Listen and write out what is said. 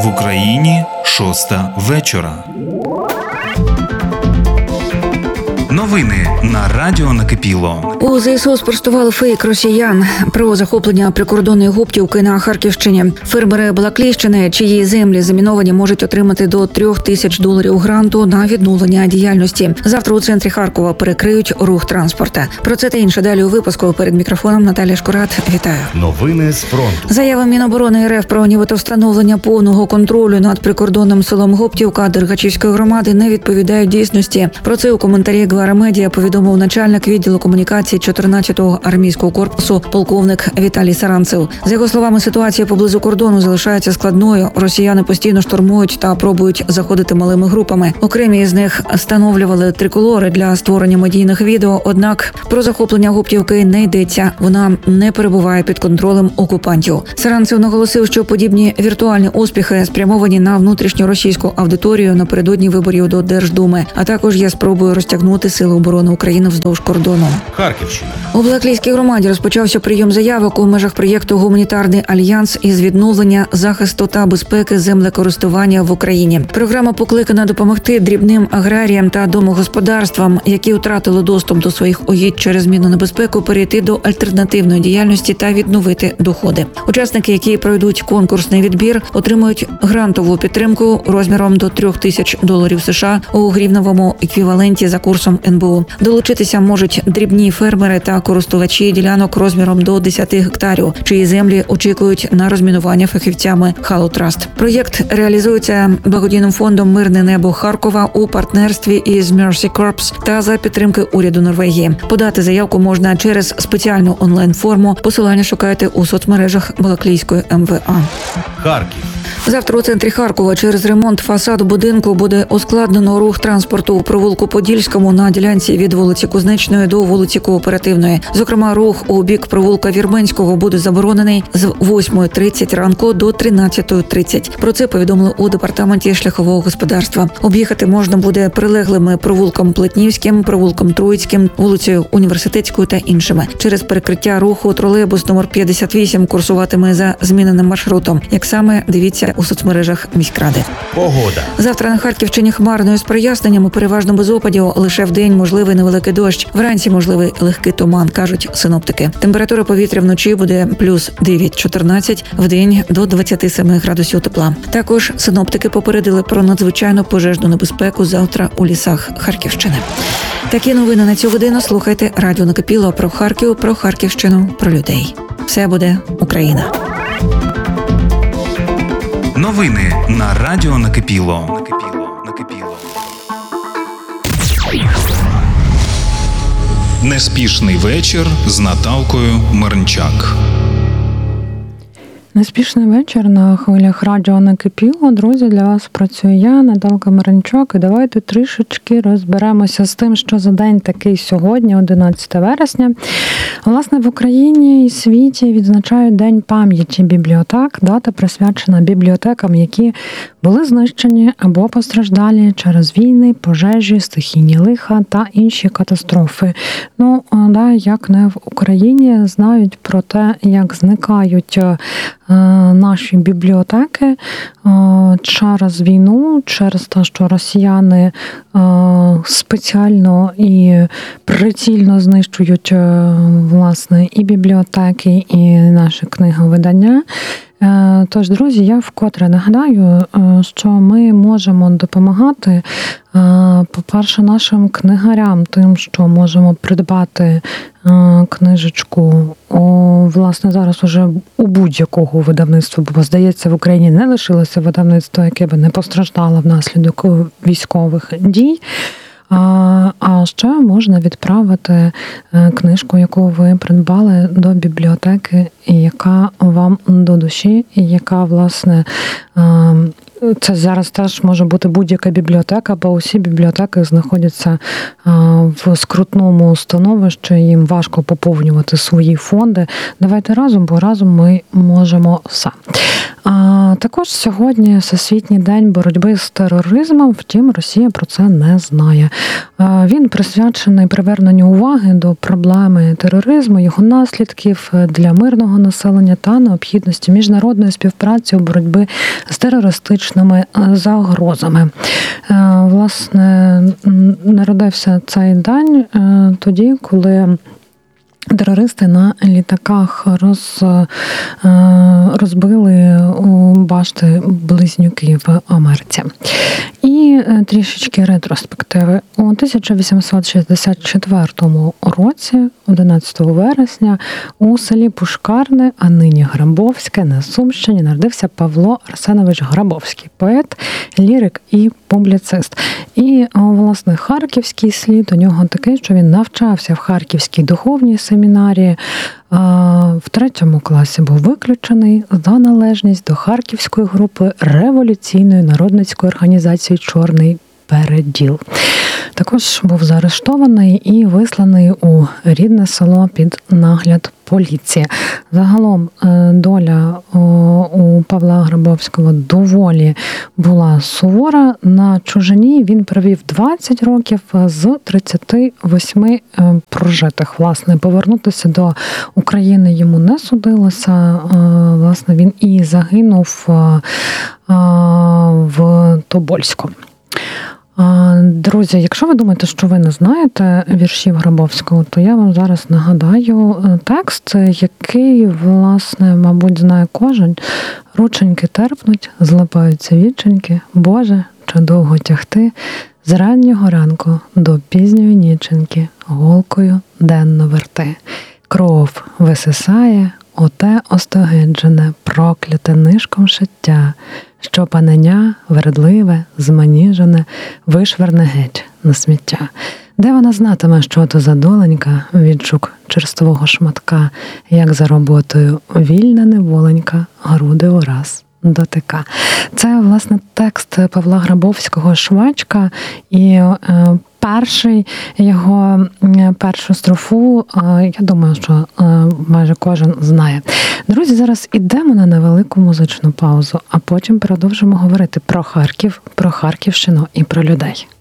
В Україні 6 вечора. Новини на Радіо Накипіло. У ЗСУ спростували фейк росіян про захоплення прикордонної Гуптівки на Харківщині. Фермери Балаклійщини, чиї землі заміновані, можуть отримати до $3000 гранту на відновлення діяльності. Завтра у центрі Харкова перекриють рух транспорту. Про це та інше далі у випуску. Перед мікрофоном Наталія Шкурат. Вітаю. Новини з фронту. Заява Міноборони РФ про нібито встановлення повного контролю над прикордонним селом Гуптівка Дергачівської громади не відповідають дійсності. Про це у коментарі Гвара Медіа повідомив начальник відділу комунікації 14-го армійського корпусу полковник Віталій Саранцев. За його словами, ситуація поблизу кордону залишається складною. Росіяни постійно штурмують та пробують заходити малими групами. Окремі з них встановлювали триколори для створення медійних відео, однак про захоплення Гуптівки не йдеться. Вона не перебуває під контролем окупантів. Саранцев наголосив, що подібні віртуальні успіхи спрямовані на внутрішньоросійську аудиторію напередодні виборів до Держдуми, а також є спробою розтягнути Сили оборони України вздовж кордону. Харківщина. У Балаклійській громаді розпочався прийом заявок у межах проєкту «Гуманітарний альянс» із відновлення, захисту та безпеки землекористування в Україні. Програма покликана допомогти дрібним аграріям та домогосподарствам, які втратили доступ до своїх угідь через зміну небезпеку, перейти до альтернативної діяльності та відновити доходи. Учасники, які пройдуть конкурсний відбір, отримують грантову підтримку розміром до $3000 США у гривневому еквіваленті за курсом НБУ. Долучитися можуть дрібні фермери та користувачі ділянок розміром до 10 гектарів, чиї землі очікують на розмінування фахівцями Halo Trust. Проєкт реалізується благодійним фондом «Мирне небо Харкова» у партнерстві із Mercy Corps та за підтримки уряду Норвегії. Подати заявку можна через спеціальну онлайн-форму. Посилання шукайте у соцмережах Балаклійської МВА. Харків. Завтра у центрі Харкова через ремонт фасаду будинку буде ускладнено рух транспорту у провулку Подільському на ділянці від вулиці Кузнечної до вулиці Кооперативної. Зокрема, рух у бік провулка Вірменського буде заборонений з 8:30 ранку до 13:30. Про це повідомили у департаменті шляхового господарства. Об'їхати можна буде прилеглими провулком Плетнівським, провулком Троїцьким, вулицею Університетською та іншими. Через перекриття руху тролейбус номер 58 курсуватиме за зміненим маршрутом. Як саме, дивіться у соцмережах міськради. Погода. Завтра на Харківщині хмарно з проясненнями, переважно без опадів, лише вдень можливий невеликий дощ. Вранці можливий легкий туман, кажуть синоптики. Температура повітря вночі буде плюс 9-14, вдень до 27 градусів тепла. Також синоптики попередили про надзвичайну пожежну небезпеку завтра у лісах Харківщини. Такі новини на цю годину слухайте Радіо Накипіло про Харків, про Харківщину, про людей. Все буде Україна. Новини на Радіо Накипіло. Неспішний вечір з Наталкою Мирнчак. Неспішний вечір на хвилях Радіо Накипіло. Друзі, для вас працюю я, Наталка Мирнчак. І давайте трішечки розберемося з тим, що за день такий сьогодні, 11 вересня. Власне, в Україні і світі відзначають День пам'яті бібліотек. Дата присвячена бібліотекам, які були знищені або постраждалі через війни, пожежі, стихійні лиха та інші катастрофи. Як не в Україні, знають про те, як зникають наші бібліотеки через війну, через те, що росіяни спеціально і прицільно знищують власне і бібліотеки, і наші книговидання. Тож, друзі, я вкотре нагадаю, що ми можемо допомагати, по-перше, нашим книгарям тим, що можемо придбати книжечку, власне, зараз уже у будь-якого видавництва, бо, здається, в Україні не лишилося видавництва, яке би не постраждало внаслідок військових дій. А ще можна відправити книжку, яку ви придбали до бібліотеки, яка вам до душі, і яка, власне, це зараз теж може бути будь-яка бібліотека, бо усі бібліотеки знаходяться в скрутному становищі, їм важко поповнювати свої фонди. Давайте разом, бо разом ми можемо все. Так Також сьогодні Всесвітній день боротьби з тероризмом, втім Росія про це не знає. Він присвячений приверненню уваги до проблеми тероризму, його наслідків для мирного населення та необхідності міжнародної співпраці у боротьбі з терористичними загрозами. Власне, народився цей день тоді, коли терористи на літаках розбили башти близнюки в Америці. І трішечки ретроспективи. У 1864 році, 11 вересня, у селі Пушкарне, а нині Грабовське, на Сумщині, народився Павло Арсенович Грабовський, поет, лірик і публіцист. І, власне, харківський слід у нього такий, що він навчався в Харківській духовній семінарії, в 3 класі був виключений за належність до Харківської групи революційної народницької організації «Чорний переділ». Також був заарештований і висланий у рідне село під нагляд поліції. Загалом доля у Павла Грабовського доволі була сувора. На чужині він провів 20 років з 38 прожитих. Власне, повернутися до України йому не судилося. Власне, він і загинув в Тобольську. Друзі, якщо ви думаєте, що ви не знаєте віршів Грабовського, то я вам зараз нагадаю текст, який, власне, мабуть, знає кожен. Рученьки терпнуть, злипаються віченьки, Боже, чи довго тягти, з раннього ранку до пізньої ніченьки, голкою денно верти. Кров висисає, оте остогиджене, прокляте нишком шиття, що паненя вередливе, зманіжене, вишверне геть на сміття. Де вона знатиме, що то за доленька, відшук черствого шматка, як за роботою вільна неволенька, груди ураз дотика. Це, власне, текст Павла Грабовського «Швачка», і першу строфу, я думаю, що майже кожен знає. Друзі, зараз ідемо на невелику музичну паузу, а потім продовжимо говорити про Харків, про Харківщину і про людей.